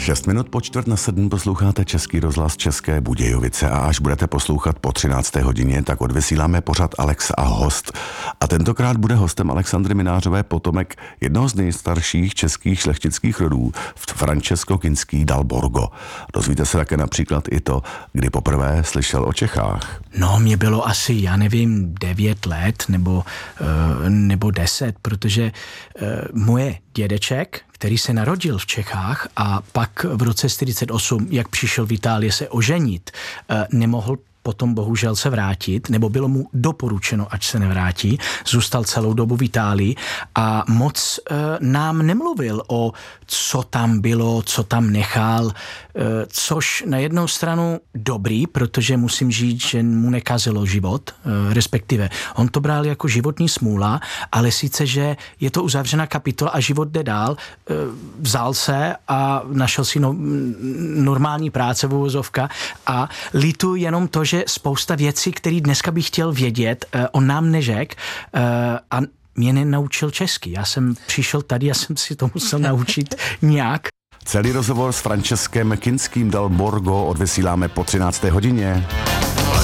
6 minut po 6:45 posloucháte Český rozhlas České Budějovice a až budete poslouchat po 13. hodině, tak odvysíláme pořad Alex a host. A tentokrát bude hostem Alexandry Minářové potomek jednoho z nejstarších českých šlechtických rodů, Francesco-Kinský dal Borgo. Dozvíte se také například i to, kdy poprvé slyšel o Čechách. No, mě bylo asi, 9 let nebo 10, protože moje dědeček, který se narodil v Čechách a pak v roce 1948, jak přišel v Itálii se oženit, nemohl potom bohužel se vrátit, nebo bylo mu doporučeno, ať se nevrátí, zůstal celou dobu v Itálii a moc nám nemluvil o co tam bylo, co tam nechal, což na jednou stranu dobrý, protože musím říct, že mu nekazilo život, respektive on to bral jako životní smůla, ale sice, že je to uzavřená kapitola a život jde dál, vzal se a našel si normální práce v uvozovka a litu jenom to, že spousta věcí, které dneska bych chtěl vědět, on nám neřekl a mě nenaučil česky. Já jsem přišel tady a jsem si to musel naučit nějak. Celý rozhovor s Franceskem Kinským dal Borgo odvysíláme po 13. hodině.